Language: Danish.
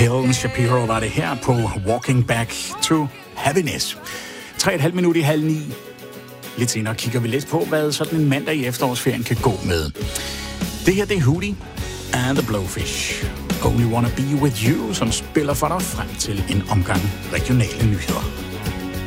Helen Shapiro var det her på Walking Back to Happiness. 3,5 minutter i 8:30. Lidt senere kigger vi lidt på, hvad sådan en mandag i efterårsferien kan gå med. Det her, det er Hootie and the Blowfish. Only Wanna Be With You, som spiller for dig frem til en omgang regionale nyheder.